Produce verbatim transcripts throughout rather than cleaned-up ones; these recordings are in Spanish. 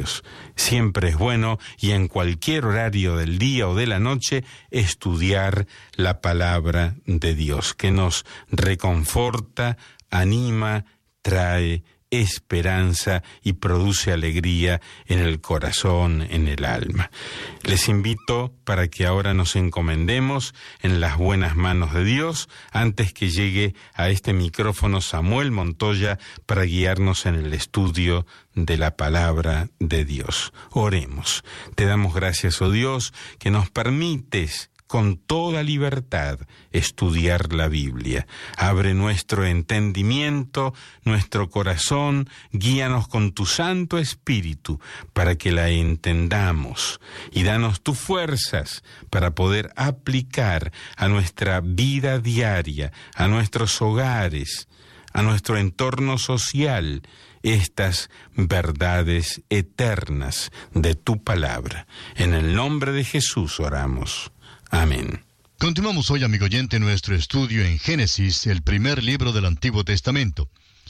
horarios. Siempre es bueno, y en cualquier horario del día o de la noche, estudiar la palabra de Dios, que nos reconforta, anima, trae esperanza y produce alegría en el corazón, en el alma. Les invito para que ahora nos encomendemos en las buenas manos de Dios, antes que llegue a este micrófono Samuel Montoya para guiarnos en el estudio de la palabra de Dios. Oremos. Te damos gracias, oh Dios, que nos permites con toda libertad estudiar la Biblia. Abre nuestro entendimiento, nuestro corazón, guíanos con tu Santo Espíritu para que la entendamos, y danos tus fuerzas para poder aplicar a nuestra vida diaria, a nuestros hogares, a nuestro entorno social, estas verdades eternas de tu palabra. En el nombre de Jesús oramos. Amén. Continuamos hoy, amigo oyente, nuestro estudio en Génesis, el primer libro del Antiguo Testamento.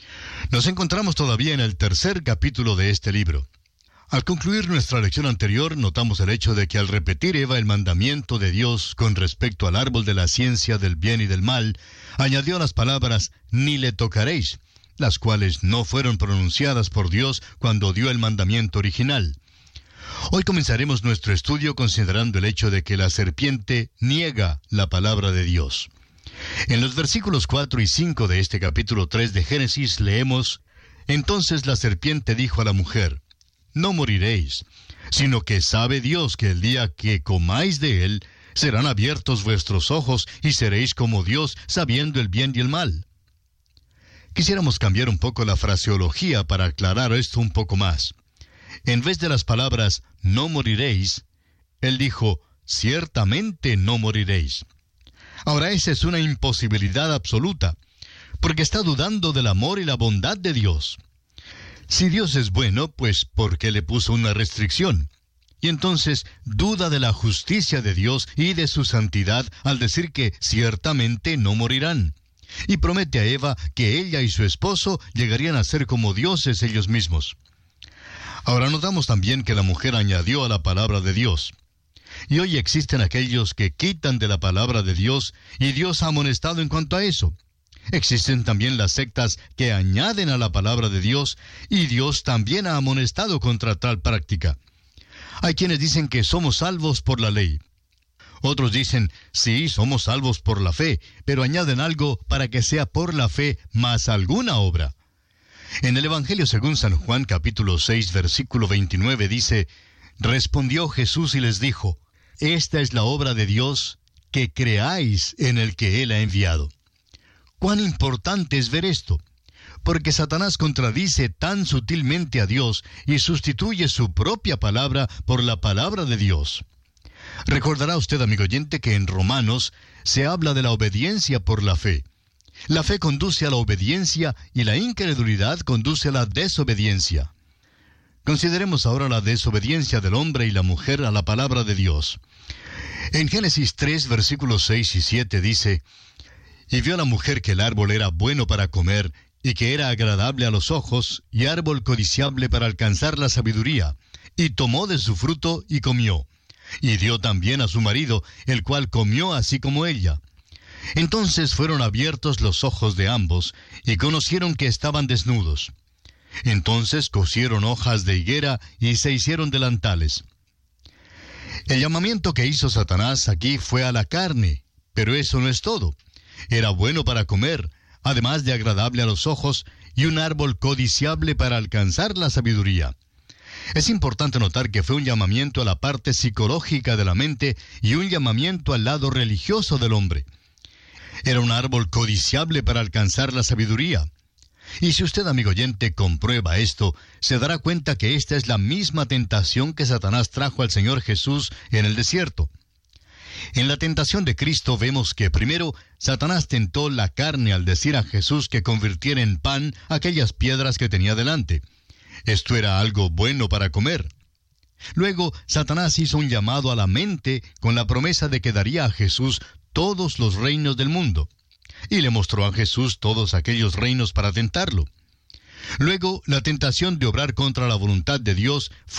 Nos encontramos todavía en el tercer capítulo de este libro. Al concluir nuestra lección anterior, notamos el hecho de que al repetir Eva el mandamiento de Dios con respecto al árbol de la ciencia del bien y del mal, añadió las palabras «ni le tocaréis», las cuales no fueron pronunciadas por Dios cuando dio el mandamiento original. Hoy comenzaremos nuestro estudio considerando el hecho de que la serpiente niega la palabra de Dios. En los versículos cuatro y cinco de este capítulo tres de Génesis leemos: «Entonces la serpiente dijo a la mujer, no moriréis, sino que sabe Dios que el día que comáis de él, serán abiertos vuestros ojos y seréis como Dios, sabiendo el bien y el mal». Quisiéramos cambiar un poco la fraseología para aclarar esto un poco más. En vez de las palabras «no moriréis», él dijo «ciertamente no moriréis». Ahora, esa es una imposibilidad absoluta, porque está dudando del amor y la bondad de Dios. Si Dios es bueno, pues ¿por qué le puso una restricción? Y entonces duda de la justicia de Dios y de su santidad al decir que ciertamente no morirán. Y promete a Eva que ella y su esposo llegarían a ser como dioses ellos mismos. Ahora notamos también que la mujer añadió a la palabra de Dios. Y hoy existen aquellos que quitan de la palabra de Dios, y Dios ha amonestado en cuanto a eso. Existen también las sectas que añaden a la palabra de Dios, y Dios también ha amonestado contra tal práctica. Hay quienes dicen que somos salvos por la ley. Otros dicen, sí, somos salvos por la fe, pero añaden algo para que sea por la fe más alguna obra. En el Evangelio según San Juan, capítulo seis, versículo veintinueve, dice: «Respondió Jesús y les dijo, esta es la obra de Dios, que creáis en el que Él ha enviado». ¿Cuán importante es ver esto? Porque Satanás contradice tan sutilmente a Dios y sustituye su propia palabra por la palabra de Dios. Recordará usted, amigo oyente, que en Romanos se habla de la obediencia por la fe. La fe conduce a la obediencia y la incredulidad conduce a la desobediencia. Consideremos ahora la desobediencia del hombre y la mujer a la palabra de Dios. En Génesis tres, versículos seis y siete dice: «Y vio la mujer que el árbol era bueno para comer, y que era agradable a los ojos, y árbol codiciable para alcanzar la sabiduría, y tomó de su fruto y comió. Y dio también a su marido, el cual comió así como ella. Entonces fueron abiertos los ojos de ambos, y conocieron que estaban desnudos. Entonces cosieron hojas de higuera, y se hicieron delantales». El llamamiento que hizo Satanás aquí fue a la carne, pero eso no es todo. Era bueno para comer, además de agradable a los ojos, y un árbol codiciable para alcanzar la sabiduría. Es importante notar que fue un llamamiento a la parte psicológica de la mente y un llamamiento al lado religioso del hombre. Era un árbol codiciable para alcanzar la sabiduría. Y si usted, amigo oyente, comprueba esto, se dará cuenta que esta es la misma tentación que Satanás trajo al Señor Jesús en el desierto. En la tentación de Cristo vemos que primero Satanás tentó la carne al decir a Jesús que convirtiera en pan aquellas piedras que tenía delante. Esto era algo bueno para comer. Luego, Satanás hizo un llamado a la mente con la promesa de que daría a Jesús todos los reinos del mundo. Y le mostró a Jesús todos aquellos reinos para tentarlo. Luego, la tentación de obrar contra la voluntad de Dios fue